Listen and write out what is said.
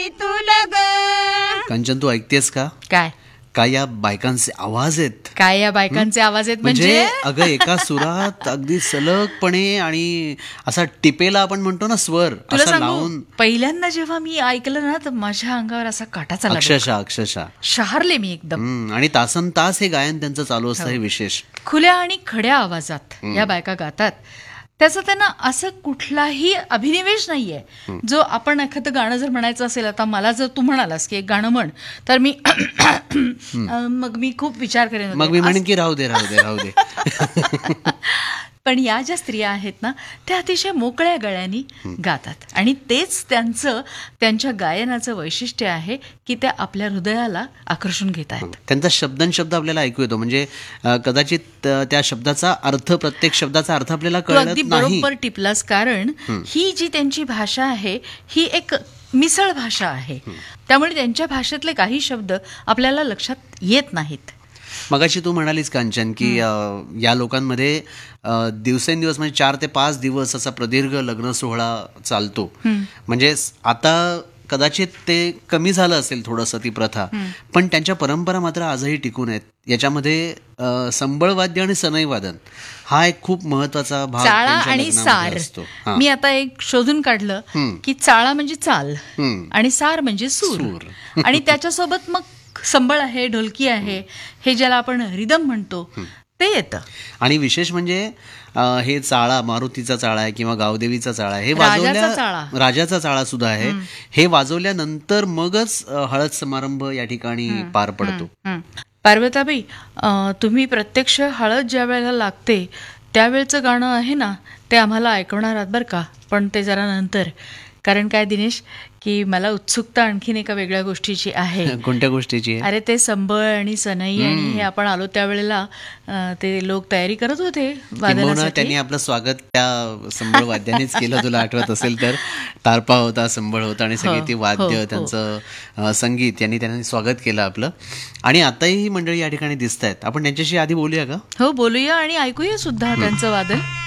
तुला ग. कंचन, तू ऐकतेस का? काय या बायकांचे आवाज आहेत? काय या बायकांचे आवाज आहेत म्हणजे अगं एका सुरात अगदी सलगपणे आणि असा टिपेला आपण म्हणतो ना स्वर तुला असा सांगू, लावून. पहिल्यांदा जेव्हा मी ऐकलं ना तर माझ्या अंगावर असा काटा चालला, अक्षरशः शहारले मी एकदम. आणि तासन तास हे गायन त्यांचं चालू असतं. हे विशेष खुल्या आणि खड्या आवाजात या बायका गातात. त्याचा त्यांना असं कुठलाही अभिनिवेश नाहीये. जो आपण एखादं गाणं जर म्हणायचं असेल, आता मला जर तू म्हणालास की एक गाणं म्हण, तर मी मग मी खूप विचार करेन, मग मी म्हणेन की राहू दे. पण या ज्या स्त्रिया आहेत ना, त्या अतिशय मोकळ्या गळ्यांनी गातात आणि तेच त्यांच्या गायनाचं वैशिष्ट्य आहे की त्या आपल्या हृदयाला आकर्षून घेत आहेत. त्यांचा शब्द आपल्याला ऐकू येतो. म्हणजे कदाचित त्या शब्दाचा अर्थ, प्रत्येक शब्दाचा अर्थ आपल्याला कळत नाही. अगदी बरोबर टिपलास. कारण ही जी त्यांची भाषा आहे ही एक मिसळ भाषा आहे. त्यामुळे त्यांच्या भाषेतले काही शब्द आपल्याला लक्षात येत नाहीत. मगाशी तू म्हणालीस कांचन की या लोकांमध्ये दिवसेंदिवस म्हणजे 4 ते 5 दिवस असा प्रदीर्घ लग्न सोहळा चालतो. म्हणजे आता कदाचित ते कमी झालं असेल थोडंसं ती प्रथा, पण त्यांच्या परंपरा मात्र आजही टिकून आहेत. याच्यामध्ये संबळवाद्य आणि सनई वादन हा एक खूप महत्वाचा भाग. चाळा आणि सार. मी आता एक शोधून काढलं की चाळा म्हणजे चाल आणि सार म्हणजे सूर. आणि त्याच्यासोबत मग संबळ आहे, ढोलकी आहे, हे ज्याला आपण रिदम म्हणतो ते येतं. आणि विशेष म्हणजे हे चाळा, मारुतीचा चाळा आहे किंवा गावदेवीचा चाळा आहे, हे राजाचा चाळा सुद्धा आहे. हे वाजवल्यानंतर मगच हळद समारंभ या ठिकाणी पार पडतो. पार्वताबाई, तुम्ही प्रत्यक्ष हळद ज्या वेळेला लागते त्यावेळचं गाणं आहे ना, ते आम्हाला ऐकवणार आहात बरं का, पण ते जरा नंतर. कारण काय दिनेश, की मला उत्सुकता आणखीन एका वेगळ्या गोष्टीची आहे. कोणत्या गोष्टीची? अरे ते संबळ आणि सनई आणि हे आपण आलो त्यावेळेला ते लोक तयारी करत होते वादनासाठी. त्यांनी आपलं स्वागत त्या संबळ वाद्यानेच केलं. तुला आठवत असेल तर तारपा होता, संबळ होता आणि सगळी ती वाद्य, त्यांचं संगीत यांनी त्यांनी स्वागत केलं आपलं. आणि आताही ही मंडळी या ठिकाणी दिसत आहेत. आपण त्यांच्याशी आधी बोलूया का? हो, बोलूया आणि ऐकूया सुद्धा त्यांचं वादन.